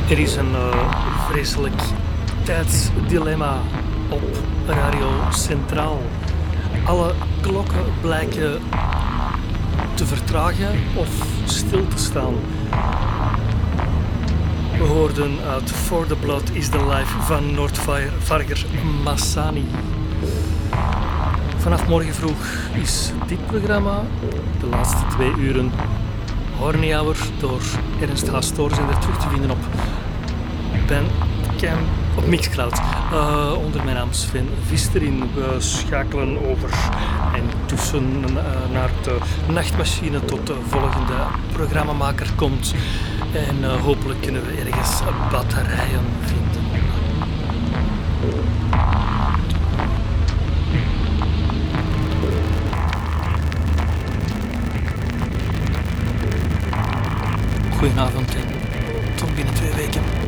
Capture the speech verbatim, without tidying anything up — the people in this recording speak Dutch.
Er is een uh, vreselijk tijdsdilemma op Radio Centraal. Alle klokken blijken te vertragen of stil te staan. We hoorden uit For the Blood is the Life van Noordvarger Massani. Vanaf morgen vroeg is dit programma, de laatste twee uren, Horny Hour door Ernst H. Stoorzender terug te vinden op Bandcamp, op Mixcloud. Uh, onder mijn naam Sven Visterin. We schakelen over en tussen uh, naar de nachtmachine tot de volgende programmamaker komt. En uh, hopelijk kunnen we ergens batterijen vinden. Goedenavond en tot binnen twee weken.